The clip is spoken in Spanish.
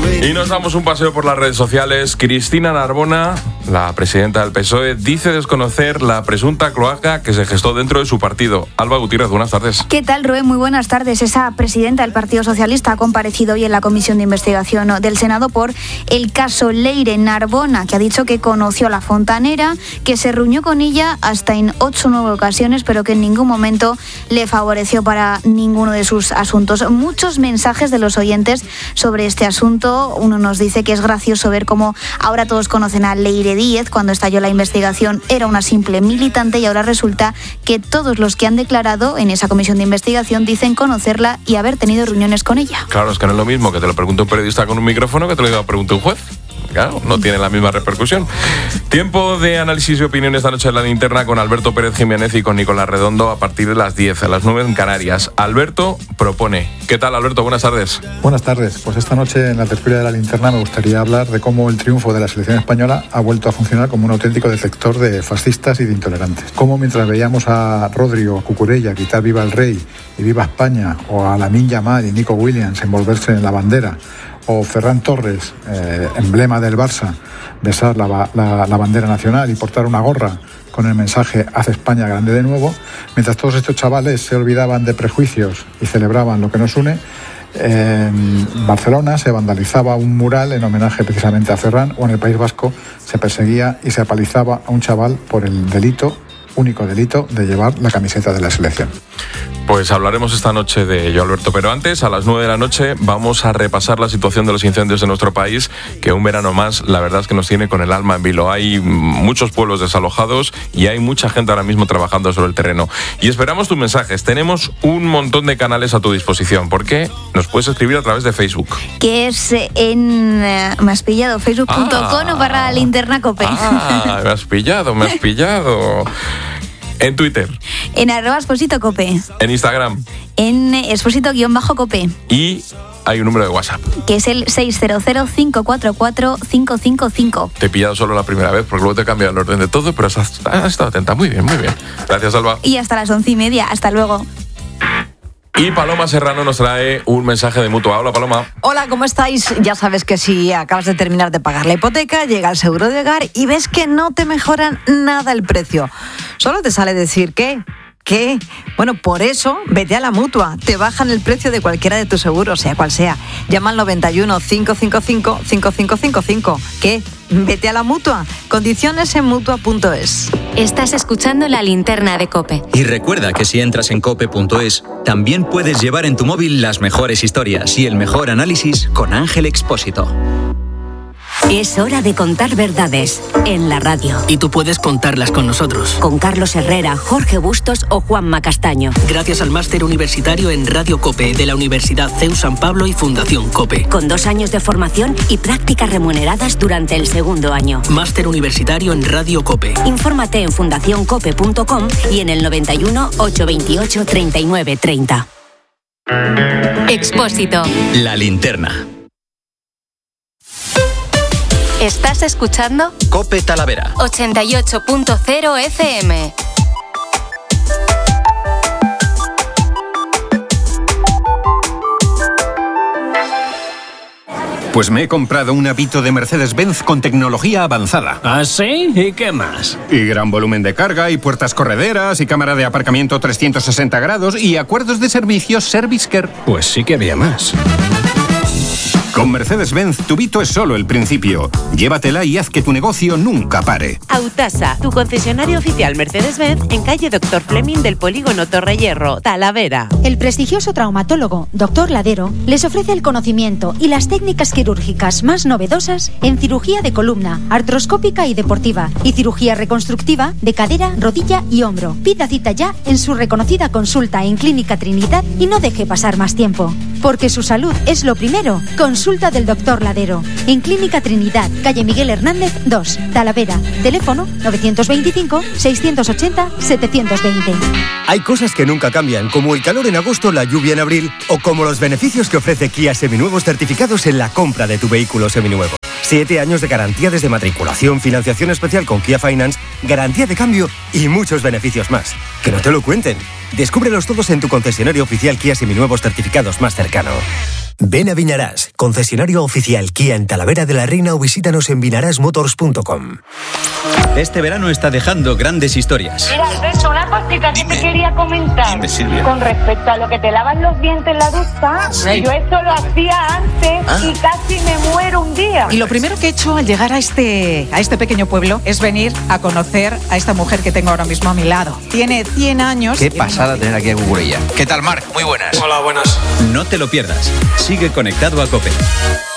Y nos damos un paseo por las redes sociales. Cristina Narbona, la presidenta del PSOE, dice desconocer la presunta cloaca que se gestó dentro de su partido. Alba Gutiérrez, buenas tardes. ¿Qué tal, Rubén? Muy buenas tardes. Esa presidenta del Partido Socialista ha comparecido hoy en la Comisión de Investigación del Senado por el caso Leire. Narbona, que ha dicho que conoció a la fontanera, que se reunió con ella hasta en 8 o 9 ocasiones, pero que en ningún momento le favoreció para ninguno de sus asuntos. Muchos mensajes de los oyentes sobre este asunto. Uno nos dice que es gracioso ver cómo ahora todos conocen a Leire Díez. Cuando estalló la investigación era una simple militante y ahora resulta que todos los que han declarado en esa comisión de investigación dicen conocerla y haber tenido reuniones con ella. Claro, es que no es lo mismo que te lo pregunte un periodista con un micrófono que te lo pregunte un juez. Claro, no tiene la misma repercusión. Tiempo de análisis y opinión esta noche en La Linterna con Alberto Pérez Jiménez y con Nicolás Redondo a partir de las 10, a las 9 en Canarias. Alberto propone. ¿Qué tal, Alberto? Buenas tardes. Buenas tardes. Pues esta noche en la tertulia de La Linterna me gustaría hablar de cómo el triunfo de la selección española ha vuelto a funcionar como un auténtico detector de fascistas y de intolerantes. Cómo mientras veíamos a Rodri o a Cucurella gritar «Viva el Rey» y «Viva España», o a Lamine Yamal y Nico Williams envolverse en la bandera, o Ferran Torres, emblema del Barça, besar la bandera nacional y portar una gorra con el mensaje «Haz España grande de nuevo», mientras todos estos chavales se olvidaban de prejuicios y celebraban lo que nos une, en Barcelona se vandalizaba un mural en homenaje precisamente a Ferran, o en el País Vasco se perseguía y se apalizaba a un chaval por el único delito de llevar la camiseta de la selección. Pues hablaremos esta noche de ello, Alberto. Pero antes, a las 9 de la noche, vamos a repasar la situación de los incendios de nuestro país, que un verano más, la verdad es que nos tiene con el alma en vilo. Hay muchos pueblos desalojados y hay mucha gente ahora mismo trabajando sobre el terreno. Y esperamos tus mensajes. Tenemos un montón de canales a tu disposición, porque nos puedes escribir a través de Facebook. Que es en... me has pillado, facebook.com/linternacope. Me has pillado. En Twitter. En @expositocope. En Instagram. En exposito_cope. Y hay un número de WhatsApp. Que es el 600-544-555. Te he pillado solo la primera vez, porque luego te he cambiado el orden de todo, pero has estado atenta. Muy bien, muy bien. Gracias, Alba. Y hasta las 11:30. Hasta luego. Y Paloma Serrano nos trae un mensaje de Mutua. Hola, Paloma. Hola, ¿cómo estáis? Ya sabes que si acabas de terminar de pagar la hipoteca, llega el seguro de hogar y ves que no te mejoran nada el precio. Solo te sale decir ¿qué? Bueno, por eso vete a la Mutua. Te bajan el precio de cualquiera de tus seguros, sea cual sea. Llama al 91 555 5555. ¿Qué? Vete a la Mutua. Condiciones en Mutua.es. Estás escuchando La Linterna de COPE. Y recuerda que si entras en cope.es, también puedes llevar en tu móvil las mejores historias y el mejor análisis con Ángel Expósito. Es hora de contar verdades en la radio. Y tú puedes contarlas con nosotros. Con Carlos Herrera, Jorge Bustos o Juanma Castaño. Gracias al máster universitario en Radio COPE de la Universidad CEU San Pablo y Fundación COPE. Con 2 años de formación y prácticas remuneradas durante el segundo año. Máster universitario en Radio COPE. Infórmate en fundacioncope.com y en el 91 828 39 30. Expósito. La Linterna. ¿Estás escuchando? COPE Talavera 88.0 FM. Pues me he comprado un Avito de Mercedes-Benz con tecnología avanzada. ¿Ah, sí? ¿Y qué más? Y gran volumen de carga, y puertas correderas, y cámara de aparcamiento 360 grados, y acuerdos de servicios ServiceCare. Pues sí que había más. Con Mercedes-Benz, tu Vito es solo el principio. Llévatela y haz que tu negocio nunca pare. Autasa, tu concesionario oficial Mercedes-Benz en calle Dr. Fleming del Polígono Torrehierro, Talavera. El prestigioso traumatólogo Dr. Ladero les ofrece el conocimiento y las técnicas quirúrgicas más novedosas en cirugía de columna, artroscópica y deportiva, y cirugía reconstructiva de cadera, rodilla y hombro. Pida cita ya en su reconocida consulta en Clínica Trinidad y no deje pasar más tiempo. Porque su salud es lo primero. Consulta del Dr. Ladero. En Clínica Trinidad, calle Miguel Hernández 2, Talavera. Teléfono 925-680-720. Hay cosas que nunca cambian, como el calor en agosto, la lluvia en abril, o como los beneficios que ofrece Kia Seminuevos certificados en la compra de tu vehículo seminuevo. 7 años de garantía desde matriculación, financiación especial con Kia Finance, garantía de cambio y muchos beneficios más. Que no te lo cuenten. Descúbrelos todos en tu concesionario oficial Kia Seminuevos certificados más cercano. Ven a Vinarás, concesionario oficial Kia en Talavera de la Reina, o visítanos en vinarasmotors.com. Este verano está dejando grandes historias. Mira, Alberto, una cosita que te quería comentar. Dime, Silvia. Con respecto a lo que te lavas los dientes en la ducha, yo eso lo hacía antes y casi me muero un día. Y lo primero que he hecho al llegar a este pequeño pueblo es venir a conocer a esta mujer que tengo ahora mismo a mi lado. Tiene 100 años. Qué pasada tener aquí a Cucurella. ¿Qué tal, Marc? Muy buenas. Hola, buenas. No te lo pierdas. Sigue conectado a COPE.